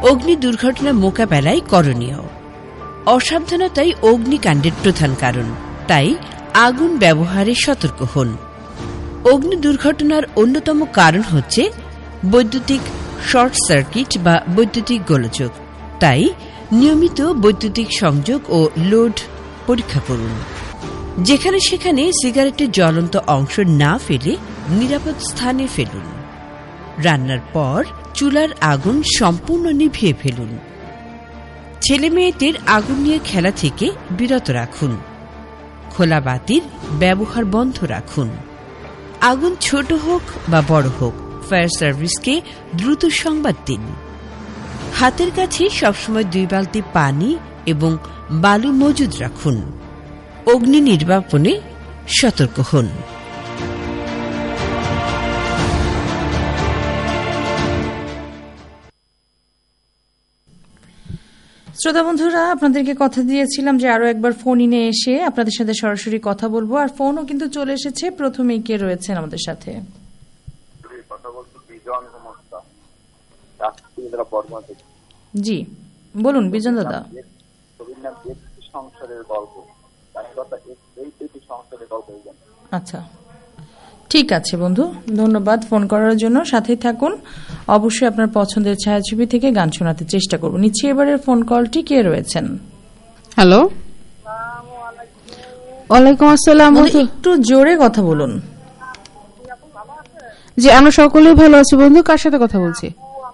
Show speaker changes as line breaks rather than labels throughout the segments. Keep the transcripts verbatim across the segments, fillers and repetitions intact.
অগ্নি দুর্ঘটনা মোকাবেলায় করণীয়। অসাবধানতাই অগ্নিকাণ্ডের প্রধান কারণ, তাই আগুন ব্যবহারে সতর্ক হন। অগ্নি দুর্ঘটনার অন্যতম কারণ হচ্ছে বৈদ্যুতিক শর্ট সার্কিট বা বৈদ্যুতিক গোলযোগ, তাই নিয়মিত বৈদ্যুতিক সংযোগ ও লোড পরীক্ষা করুন। যেখানে সেখানে সিগারেটের জ্বলন্ত অংশ না ফেলে নিরাপদ স্থানে ফেলুন। রান্নার পর চুলার আগুন সম্পূর্ণ নিভিয়ে ফেলুন। ছেলে মেয়েদের আগুন নিয়ে খেলা থেকে বিরত রাখুন। খোলা বাতির ব্যবহার বন্ধ রাখুন। আগুন ছোট হোক বা বড় হোক, ফায়ার সার্ভিসকে দ্রুত সংবাদ দিন। হাতের কাছে সবসময় দুই বালতি পানি এবং বালু মজুদ রাখুন। অগ্নি নির্বাপনে সতর্ক হন।
শ্রোতা বন্ধুরা, আপনাদেরকে কথা দিয়েছিলাম যে আরো একবার ফোন ইনে এসে আপনাদের সাথে সরাসরি কথা বলবো, আর ফোনও কিন্তু চলে এসেছে। প্রথমেই কে রয়েছেন আমাদের সাথে? জি বলুন বিজন দাদা। আচ্ছা ঠিক আছে বন্ধু, ধন্যবাদ ফোন করার জন্য। সাথেই থাকুন, অবশ্যই আপনার পছন্দের ছায়াছবি থেকে গান শোনাতে চেষ্টা করব। নিচ্ছি এবারের ফোন কলটি। কে রয়েছেন?
হ্যালো, ওয়ালাইকুম আসসালাম।
একটু জোরে কথা বলুন।
জি আমরা সকলেই ভালো আছি বন্ধু। কার সাথে কথা বলছি?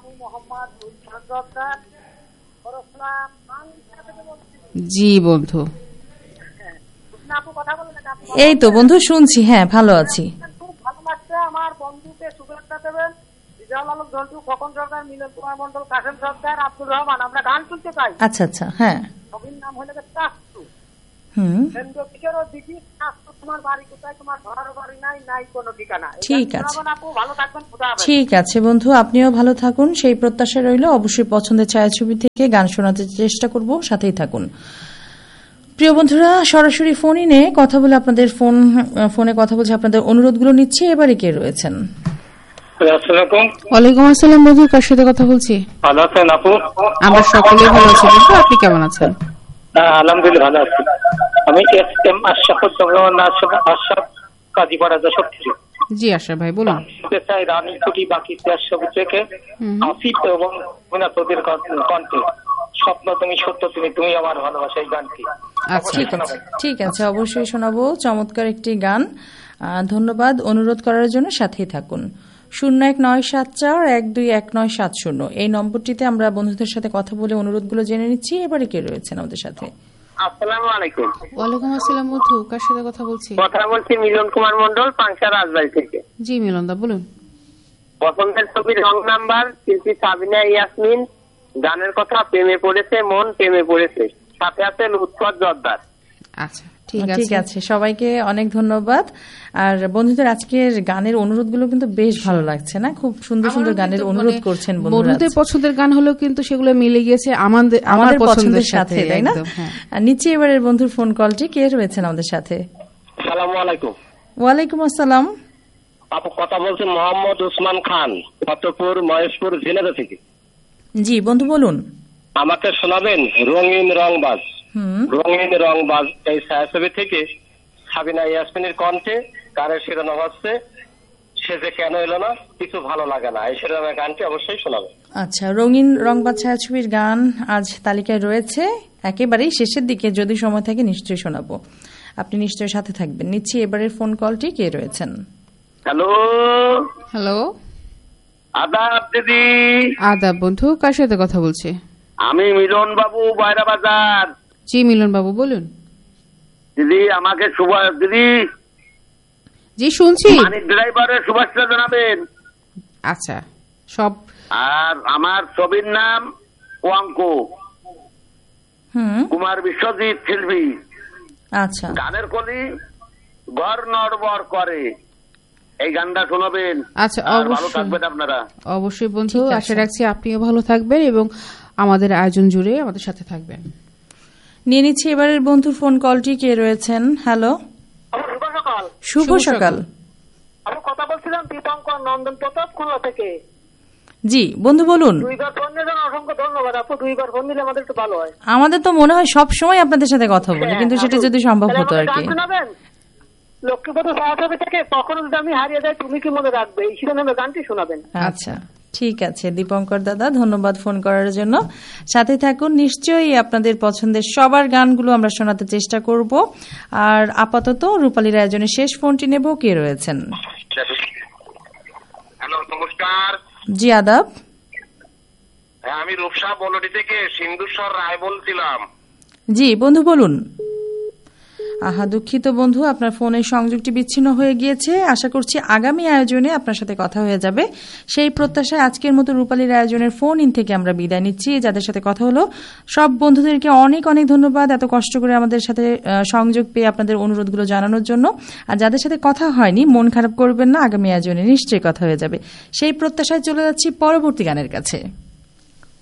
জি বন্ধু।
এই তো বন্ধু শুনছি, হ্যাঁ ভালো আছি।
আমার বন্ধুকে শুভেচ্ছা দেবেন। বিজয় আলম জন্টু, খোকন সরকার, মিলন কুমার মন্ডল, কাসেম সরকার, আব্দুর রহমান। আমরা গান শুনতে চাই।
আচ্ছা আচ্ছা, হ্যাঁ।
ছবির নাম হলে চাস্তু।
হুম,
তোমার বাড়ি কোথায়, তোমার ঘর বাড়ি নাই, নাই কোনো ঠিকানা।
ঠিক আছে,
ভালো থাকবেন।
ঠিক আছে বন্ধু, আপনিও ভালো থাকুন সেই প্রত্যাশা রইল। অবশ্যই পছন্দের ছায়াছবি থেকে গান শোনাতে চেষ্টা করব, সাথেই থাকুন। প্রিয় বন্ধুরা, সরাসরি ফোন ইনে কথা বলে আপনাদের ফোন ফোনে কথা বলছে, আপনাদের অনুরোধগুলো নিচ্ছে। এবারে কে রয়েছেন?
ওয়ালাইকুম আসসালাম বন্ধু। কার সাথে কথা বলছি?
ভালো আছেন আপু?
আমরা সকলে ভালো আছি বন্ধু। আপনি কেমন আছেন?
আলহামদুলিল্লাহ ভালো আছি। আমি এস এম আশরাফুজ্জামান আশরাফ কাজীপাড়া সবকিছু।
জি আশরাফ ভাই বলুন।
চাই রানী ছুটি বাকি দেশ ছবি থেকে আসিফ এবং তোদের কণ্ঠে স্বপ্ন তুমি সত্য তুমি তুমি আমার ভালোবাসা এই গানটি।
আচ্ছা ঠিক আছে, ঠিক আছে অবশ্যই শোনাবো। চমৎকার একটি গান, ধন্যবাদ অনুরোধ করার জন্য। সাথেই থাকুন। শূন্য এক নয় সাত চার এক দুই এক নয় সাত শূন্য এই নম্বরটিতে আমরা বন্ধুদের সাথে কথা বলে অনুরোধগুলো জেনে নিচ্ছি। এবারে কে রয়েছেন আমাদের সাথে?
আসসালামু আলাইকুম।
ওয়ালাইকুম আসসালাম বন্ধু। কার সাথে কথা বলছি?
কথা বলছি মিলন কুমার মন্ডল, পাংশা রাজবাড়ি থেকে।
জি মিলন দা বলুন।
পছন্দের ছবির রং নাম্বার, শিল্পী সাবিনা ইয়াসমিন। গানের কথা প্রেমে পড়েছে মন, প্রেমে পড়েছে। সাথে আছে লুৎফর জর্দার।
আচ্ছা ঠিক আছে,
ঠিক আছে, সবাইকে অনেক ধন্যবাদ। আর বন্ধুদের আজকের গানের অনুরোধগুলো কিন্তু বেশ ভালো লাগছে না? খুব সুন্দর সুন্দর গানের অনুরোধ করছেন
বন্ধুদের। পছন্দের গান হলেও কিন্তু সেগুলো মিলে গিয়েছে আমাদের আমার পছন্দের সাথে, তাই না?
নিচে এবারের বন্ধুর ফোন কলটি। কে রয়েছেন আমাদের সাথে?
আসসালামু আলাইকুম।
ওয়ালাইকুম আসসালাম।
আপু কথা বলছেন মোহাম্মদ উসমান খান, ফতেপুর মহেশপুর জেলা থেকে।
জি বন্ধু বলুন।
আমাকে শোনাবেন রঙিন রংবাজ। রঙিন রংবাজ এই ছায়াছবি থেকে সাবিনা ইয়াসমিনের কণ্ঠে গানের শিরোনাম হচ্ছে সে যে কেন এলো না, কিছু ভালো লাগে না। এই শিরোনামের গানটি অবশ্যই শোনাবেন।
আচ্ছা, রঙিন রংবাজ ছায়াছবির গান আজ তালিকায় রয়েছে একেবারেই শেষের দিকে। যদি সময় থাকে নিশ্চয়ই শোনাবো, আপনি নিশ্চয়ই সাথে থাকবেন। নিচ্ছি এবারের ফোন কলটি। কে রয়েছেন?
হ্যালো।
হ্যালো,
আদাব দিদি।
আদাব বন্ধু। কার সাথে কথা বলছি?
আমি মিলন বাবু, বাইরা বাজার।
জি মিলন বাবু বলুন।
দিদি আমাকে সুভাষ দিদি।
জি শুনছি।
মানিক ড্রাইভারের শুভেচ্ছা জানাবেন।
আচ্ছা সব।
আর আমার ছবির নাম ওয়াঙ্ক, কুমার বিশ্বজিৎ শিল্পী।
আচ্ছা,
গানের কলি ঘর নড়বড় করে, এই গানটা শোনাবেন।
আচ্ছা
ভালো থাকবেন আপনারা।
অবশ্যই বন্ধু, আশা রাখছি আপনিও ভালো থাকবেন এবং আমাদের আয়োজন জুড়ে আমাদের সাথে থাকবেন।
নিয়ে নিচ্ছি এবারের বন্ধুর ফোন কলটি। কে রয়েছেন? হ্যালো,
শুভ সকাল।
শুভ সকাল।
আমি কথা বলছিলাম দীপঙ্কর নন্দন প্রতাপ খুলনা থেকে।
জি বন্ধু বলুন।
দুইবার ফোন দিলে অসংখ্য ধন্যবাদ আপু, দুইবার ফোন দিলে আমাদের একটু ভালো হয়।
আমাদের তো মনে হয় সব সময় আপনাদের সাথে কথা বলি, কিন্তু সেটা যদি সম্ভব হতো আর কি।
লক্ষ্মীপদ সহসভা থেকে কখনো যদি আমি হারিয়ে যাই তুমি কি মনে রাখবে, এই শিরোনামে গানটি শোনাবেন।
আচ্ছা ঠিক আছে দীপঙ্কর দাদা, ধন্যবাদ ফোন করার জন্য। সাথে থাকুন, নিশ্চয়ই আপনাদের পছন্দের সবার গানগুলো আমরা শোনাতে চেষ্টা করব। আর আপাতত রূপালীর আয়োজনের শেষ ফোনটি নেব। কে রয়েছেন?
হ্যালো, নমস্কার।
জি আদাব।
হ্যাঁ, আমি রূপসা বলটি থেকে সিন্ধুশ্বর রায় বলছিলাম।
জি বন্ধু বলুন। আহা দুঃখিত বন্ধু, আপনার ফোনের সংযোগটি বিচ্ছিন্ন হয়ে গিয়েছে। আশা করছি আগামী আয়োজনে আপনার সাথে কথা হয়ে যাবে, সেই প্রত্যাশায় আজকের মতো রূপালীর আয়োজনের ফোন ইন থেকে আমরা বিদায় নিচ্ছি। যাদের সাথে কথা হলো সব বন্ধুদেরকে অনেক অনেক ধন্যবাদ, এত কষ্ট করে আমাদের সাথে সংযোগ পেয়ে আপনাদের অনুরোধগুলো জানানোর জন্য। আর যাদের সাথে কথা হয়নি মন খারাপ করবেন না, আগামী আয়োজনে নিশ্চয়ই কথা হয়ে যাবে, সেই প্রত্যাশায় চলে যাচ্ছি পরবর্তী গানের কাছে।